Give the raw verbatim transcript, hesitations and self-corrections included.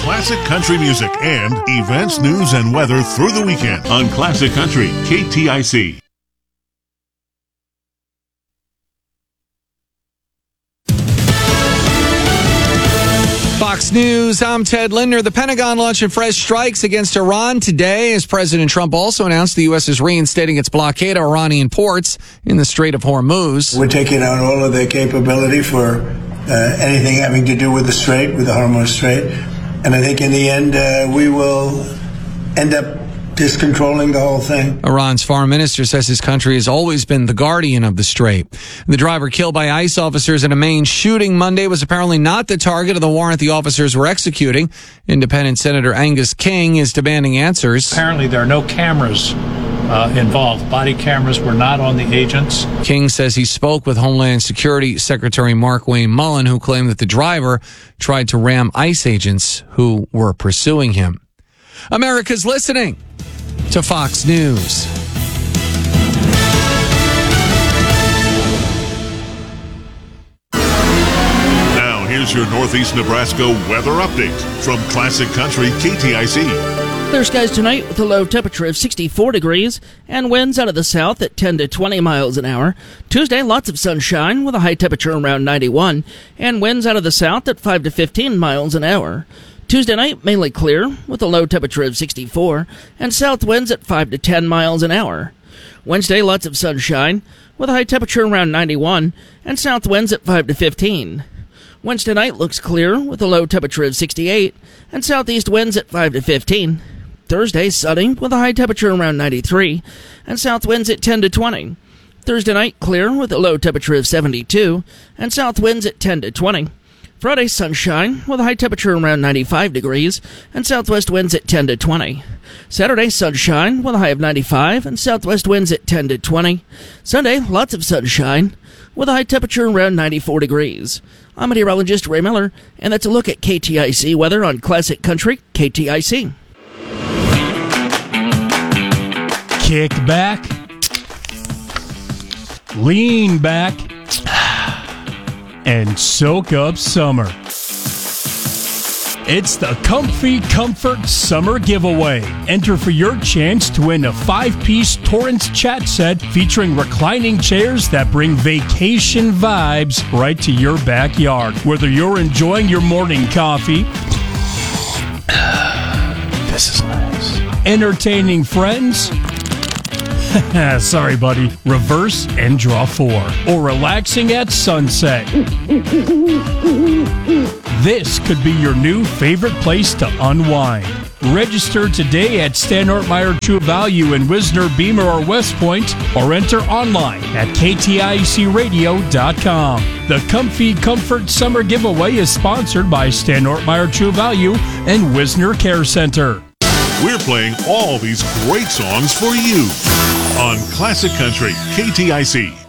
classic country music and events, news, and weather through the weekend on Classic Country K T I C. Fox News, I'm Ted Linder. The Pentagon launching fresh strikes against Iran today as President Trump also announced the U S is reinstating its blockade of Iranian ports in the Strait of Hormuz. We're taking out all of their capability for uh, anything having to do with the Strait, with the Hormuz Strait. And I think in the end, uh, we will end up just controlling the whole thing. Iran's foreign minister says his country has always been the guardian of the strait. The driver killed by ICE officers in a Maine shooting Monday was apparently not the target of the warrant the officers were executing. Independent Senator Angus King is demanding answers. Apparently there are no cameras uh, involved. Body cameras were not on the agents. King says he spoke with Homeland Security Secretary Mark Wayne Mullen, who claimed that the driver tried to ram ICE agents who were pursuing him. America's listening to Fox News. Now, here's your Northeast Nebraska weather update from Classic Country K T I C. Clear skies tonight with a low temperature of sixty-four degrees and winds out of the south at ten to twenty miles an hour. Tuesday, lots of sunshine with a high temperature around ninety-one and winds out of the south at five to fifteen miles an hour. Tuesday night, mainly clear, with a low temperature of sixty-four, and south winds at five to ten miles an hour. Wednesday, lots of sunshine, with a high temperature around ninety-one, and south winds at five to fifteen. Wednesday night looks clear, with a low temperature of sixty-eight, and southeast winds at five to fifteen. Thursday, sunny, with a high temperature around ninety-three, and south winds at ten to twenty. Thursday night, clear, with a low temperature of seventy-two, and south winds at ten to twenty. Friday, sunshine, with a high temperature around ninety-five degrees, and southwest winds at ten to twenty. Saturday, sunshine, with a high of ninety-five, and southwest winds at ten to twenty. Sunday, lots of sunshine, with a high temperature around ninety-four degrees. I'm meteorologist Ray Miller, and that's a look at K T I C weather on Classic Country K T I C. Kick back, lean back, and soak up summer. It's the Comfy Comfort Summer Giveaway. Enter for your chance to win a five-piece Torrance chat set featuring reclining chairs that bring vacation vibes right to your backyard. Whether you're enjoying your morning coffee, this is nice, entertaining friends, sorry, buddy. Reverse and draw four. Or relaxing at sunset. This could be your new favorite place to unwind. Register today at Stan Ortmeyer True Value in Wisner, Beamer, or West Point, or enter online at K T I C radio dot com. The Comfy Comfort Summer Giveaway is sponsored by Stan Ortmeyer True Value and Wisner Care Center. We're playing all these great songs for you on Classic Country K T I C.